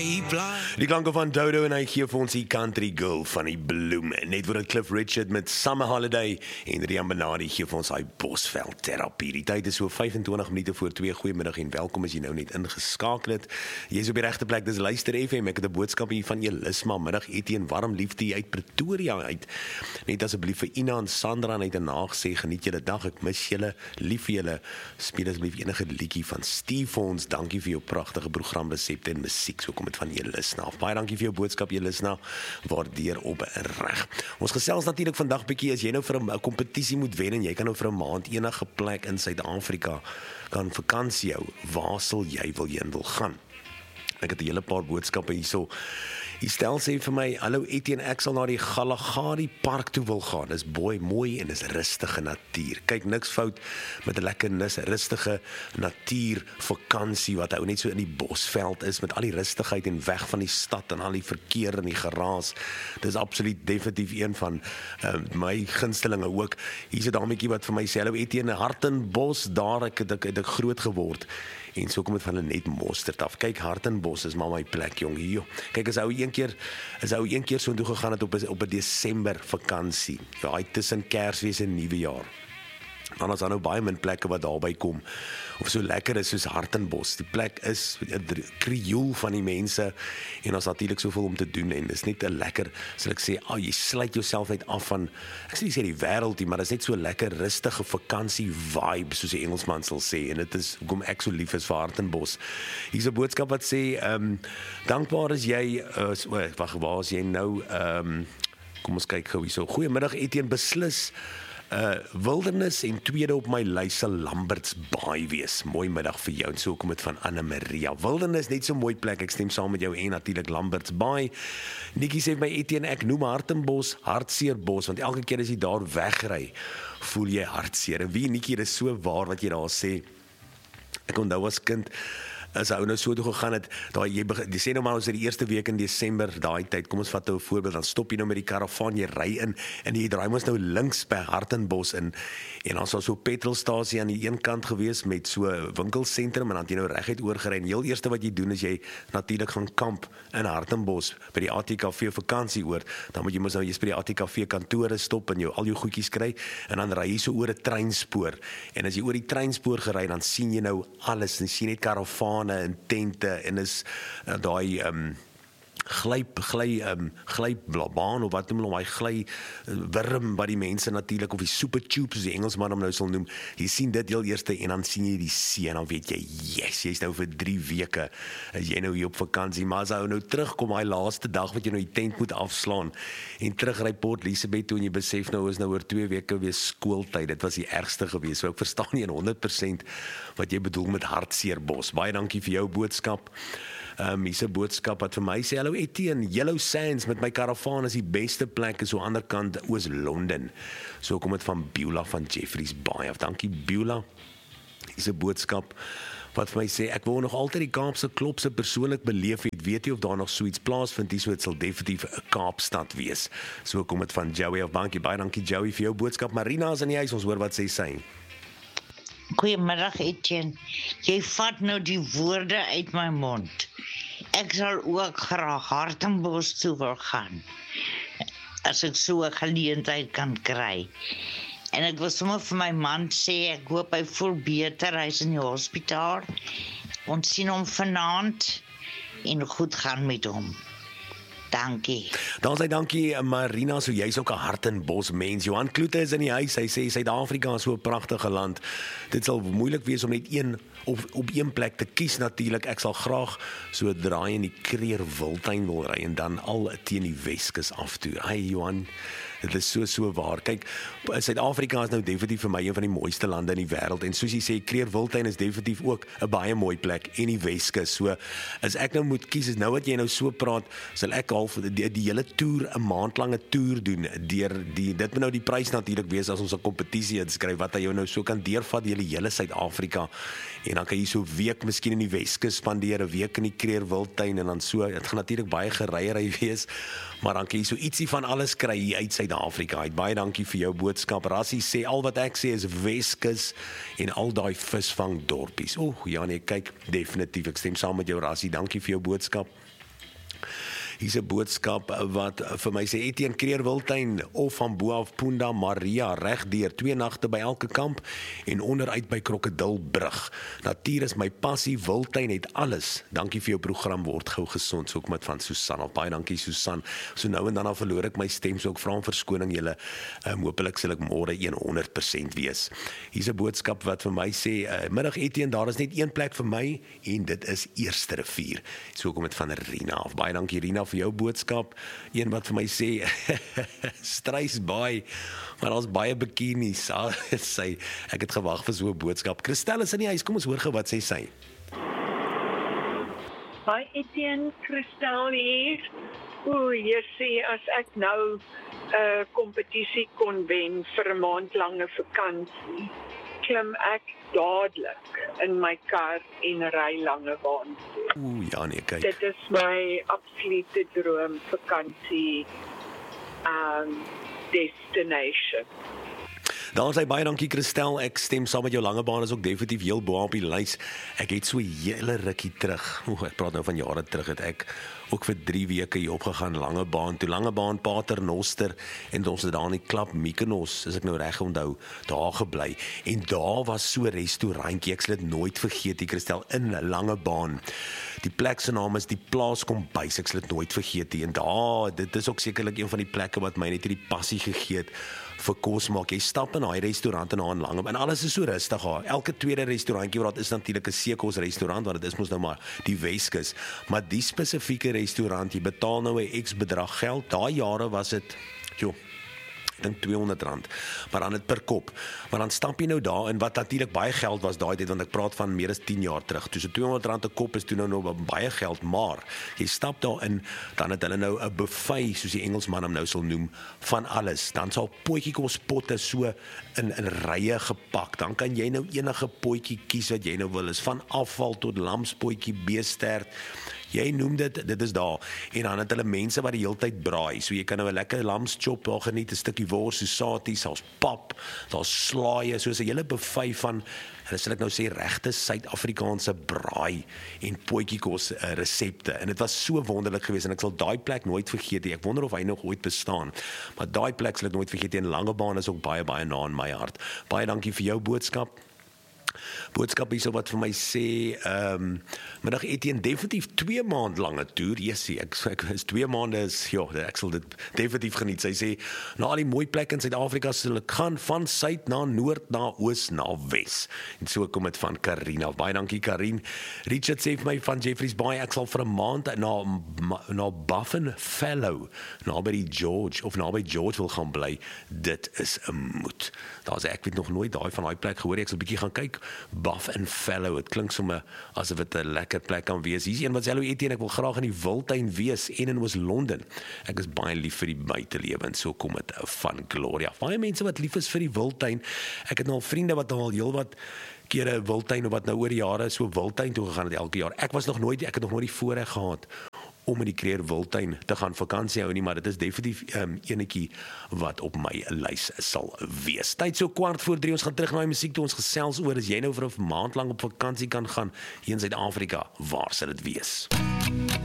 Die klanke van Dodo en hy gee vir ons die country girl van die bloem. Net voor het Cliff Richard met Summer Holiday en Rian Benadi gee vir ons hy Bosveld terapie. Die tyd is so 25 minute voor 2. Goeiemiddag en welkom as jy nou net ingeskakel het. Jy is op die regte plek, dis Luister FM. Ek het 'n boodskap hier van Elisma, middag Etienne, warm liefde hier uit Pretoria uit. Net asseblief vir Ina en Sandra net 'n naag sê, geniet julle dag, ek mis julle, lief vir julle. Speel asseblief enige liedjie van Steve vir ons. Dankie vir jou pragtige programresepte en musiek. So kom dit van Elisna. Baie dankie vir jou boodskap Elisna. Waardeer op reg. Ons gesels natuurlik vandag bietjie as jy nou vir 'n kompetisie moet wen en jy kan nou vir 'n maand enige plek in Suid-Afrika kan vakansie hou. Waar sal jy wil gaan? Ek het 'n hele paar boodskappe hierso. Die stel sê vir my, hallo Etienne, ek sal na die Kalahari Park toe wil gaan. Dis mooi en is rustige natuur. Kyk, niks fout met 'n lekker rustige natuur vakansie wat hou net so in die Bosveld is met al die rustigheid en weg van die stad en al die verkeer en die geraas. Dis absoluut definitief een van my gunstelinge ook. Hier's 'n dametjie wat vir my sê, hallo Etienne, Hartenbos, daar het ek groot geword. En so kom dit van 'n net mosterd af. Kyk, Hartenbos is maar my plek, jong. Hier. Kyk, as ou een keer so toe gegaan het op 'n Desember vakansie. Ja, hy tussen Kersfees en Nuwejaar. Dan is daar nou baie min plekke wat daarby kom of so lekker is soos Hartenbos. Die plek is 'n krioel van die mense en ons natuurlik soveel om te doen en dis net 'n lekker, sal ek sê, jy sluit jouself uit af van, ek sê nie sê die wêreld nie, maar dis net so lekker rustige vakansie vibe soos die Engelsman sal sê en dit is hoekom ek so lief is vir Hartenbos. Hier's 'n boodskap wat sê dankbaar is jy wag, waar is jy nou? Kom ons kyk gou hierso. Goeiemiddag Etienne, beslis wildernis en tweede op my lys sal Lambert's Baai wees. Mooi middag vir jou en so kom dit van Anna Maria. Wildernis net so mooi plek, ek stem saam met jou en natuurlik Lambert's Baai. Nikkie sê my Etienne, ek noem Hartenbos Hartseerbos want elke keer as jy daar wegry, voel jy hartseer. En wie Nikkie, dit is so waar wat jy daar sê. Ek onthou as kind as hy nou so toe gegaan het, jy sê nou maar ons in die eerste week in Desember, daai tyd, kom ons vat nou 'n voorbeeld, dan stop jy nou met die karavaan, jy ry in en jy draai mos nou links by Hartenbos in en dan was so 'n petrolstasie aan die een kant gewees met so 'n winkelsentrum en dan jy nou reguit oorgery en heel eerste wat jy doen is jy natuurlik gaan kamp in Hartenbos by die ATKV vakansieoord. Dan moet jy mos nou eers by die ATKV kantore stop en jou al jou goedjies kry en dan ry jy so oor 'n treinspoor en as jy oor die treinspoor gery dan sien jy nou alles, jy sien net karavaan en tente en is daai glybaan of wat noem hulle, daai wurm wat die mense natuurlik of die super tube soos die Engelsman hom nou sal noem. Jy sien dit heel eerste en dan sien jy die see en dan weet jy, yes, jy's nou vir 3 weke as jy nou hier op vakansie, maar as jy nou terugkom daai laaste dag wat jy nou die tent moet afslaan en terugry Port Elizabeth toe en jy besef nou is nou oor 2 weke weer skooltyd. Dit was die ergste gewees. So ek verstaan nie 100% wat jy bedoel met Hartseerbos. Baie dankie vir jou boodskap. Hier's 'n boodskap wat vir my sê, hallo Etienne, Yellow Sands met my karavaan is die beste plek, is so aan die ander kant Oos-London. So kom dit van Beulah van Jeffreys Bay af. Dankie Beulah. Hier's 'n boodskap wat vir my sê, ek wil nog altyd die Kaapse klopse persoonlik beleef het, weet jy of daar nog so iets plaasvind, so dit sal definitief 'n Kaapstad wees. So kom dit van Joey of Bankie. Baie dankie Joey vir jou boodskap. Marina is in die huis, ons hoor wat sê sy. Goeiemiddag Etienne, jy vat nou die woorde uit my mond. Ek sal ook graag Hartenbos toe wil gaan, as ek so 'n geleentheid kan kry. En ek wil sommer vir my man sê, ek hoop hy voel beter, hy is in die hospitaal. Ons sien hom vanaand en goed gaan met hom. Dankie. Dan sê dankie Marina, so jy's ook 'n Hartenbos mens. Johan Kloete is in die huis. Hy sê Suid-Afrika is so 'n pragtige land. Dit sal moeilik wees om net op een plek te kies natuurlik. Ek sal graag so draai in die Kreer Wildtuin wil ry en dan al teen die Weskus af toe. Hey Johan, dit is so waar. Kyk, Suid-Afrika is nou definitief vir my een van die mooiste lande in die wêreld en soos jy sê, Kreer Wildtuin is definitief ook 'n baie mooi plek en die Weskus. So as ek nou moet kies, is nou wat jy nou so praat, sal ek half die hele toer, 'n maandlange toer doen deur dit moet nou die prys natuurlik wees as ons 'n kompetisie inskryf wat jy nou so kan deurvat die hele Suid-Afrika en dan kan jy so 'n week miskien in die Weskus spandeer, 'n week in die Kreer Wildtuin en dan so, dit gaan natuurlik baie gereiery wees, maar dan kan jy so ietsie van alles kry hier uit Suid-Afrika. Baie dankie vir jou boodskap. Rassie sê al wat ek sê is Weskus en al daai visvangdorpies. Ja nee, kyk, definitief, ek stem saam met jou Rassie. Dankie vir jou boodskap. Hier's 'n boodskap wat vir my sê Etienne Kreer Wildtuin of van bo af Punda Maria regdeur 2 nagte by elke kamp en onderuit by Krokodilbrug. Natuur is my passie, Wildtuin het alles. Dankie vir jou program, word gou gesond. So ook met van Susan. Baie dankie Susan. So nou en dan verloor ek my stem, so ek vra om verskoning julle. Hopelik sal ek môre 100% wees. Hier's 'n boodskap wat vir my sê, middag Etienne, daar is net een plek vir my en dit is Eerste Rivier. So kom dit van Rina af. Baie dankie Rina vir jou boodskap. Een wat vir my sê Struisbaai, maar daar's baie bikinis. Ek het gewag vir so 'n boodskap. Christel is in die huis. Kom ons hoor gou wat sy. Hi Etienne, Christel hier. Jessie, as ek nou 'n kompetisie kon wen vir 'n maandlange vakansie, klim ek dadelik in my kar en ry lange baan. Ja nee, kyk. Dit is my absolute droom vakansie destination. Daar sê baie dankie Christel, ek stem saam met jou. Langebaan is ook definitief heel bo op die lys. Ek het so 'n hele rukkie terug, ek praat nou van jare terug, het ek ook vir 3 weke hier opgegaan Langebaan, toe Langebaan, Paternoster en ons het daar in die klap Mykonos, as ek nou reg onthou, daar gebly. En daar was so 'n restaurantjie, ek sal dit nooit vergeet, die Christel, in Langebaan. Die plek se naam is die Plaas Kombuis, ek sal dit nooit vergeet nie. En daar, dit is ook sekerlik een van die plekke wat my net hierdie passie gegee het vir kos maak. Jy stap in daai restaurant in Langebaan en alles is so rustig daar. Elke tweede restaurantjie wat daar is natuurlik 'n seekos restaurant, want dit is mos nou maar die Weskus. Maar die spesifieke restaurant, jy betaal nou 'n X bedrag geld. Daai jare was dit, ek dink R200, maar dan dit per kop. Maar dan stap jy nou daar in wat natuurlik baie geld was daai tyd, want ek praat van meer as 10 jaar terug. Dus R200 'n kop is toe nou baie geld, maar jy stap daar in, dan het hulle nou 'n buffet, soos die Engelsman hom nou sal noem, van alles. Dan sal potjiekospotte so in rye gepak. Dan kan jy nou enige potjie kies wat jy nou wil, is van afval tot lamspotjie, beestert. Jy noem dit is daar. En dan het hulle mense wat die hele tyd braai. So jy kan nou 'n lekker lamschop daar geniet, 'n stukkie wors, sosaties, daar's pap, daar's slaaie, soos 'n hele buffet van, hulle sal ek nou sê regte Suid-Afrikaanse braai en potjiekos resepte. En dit was so wonderlik geweest en ek sal daai plek nooit vergeet nie. Ek wonder of hy nog ooit bestaan. Maar daai plek sal ek nooit vergeet nie. En Langebaan is ook baie baie na in my hart. Baie dankie vir jou boodskap hierso wat vir my sê, middag Etienne, definitief 2 maand lange toer. Jessie, ek is 2 maande ek sal dit definitief geniet. Sy sê, na al die mooi plekke in Suid-Afrika sal ek gaan van suid na noord, na oos, na wes. En so kom dit van Karina. Baie dankie Karin. Richard sê vir my van Jeffreys Bay, ek sal vir 'n maand na Buffalo, naby George wil gaan bly. Dit is 'n moed. Ek weet nog nooit van daai plek gehoor. Ek sal 'n bietjie gaan kyk. Buffalo, het klink sommer asof dit 'n lekker plek kan wees. Hier is een wat sê, hallo Etienne, ek wil graag in die Wildtuin wees en in Oos-London. Ek is baie lief vir die buitelewe en so kom dit van Gloria. Baie mense wat lief is vir die Wildtuin. Ek het nou al vriende wat al heelwat kere Wildtuin of wat nou oor die jare so Wildtuin toe gegaan het elke jaar. Ek het nog nooit die voorreg gehad om in die Kreer Wildtuin te gaan vakansie hou nie, maar dit is definitief enetjie wat op my lys sal wees. Tyd so 2:15, ons gaan terug na die musiek toe ons gesels oor, as jy nou vir 'n maand lank op vakansie kan gaan hier in Suid-Afrika, waar sal dit wees?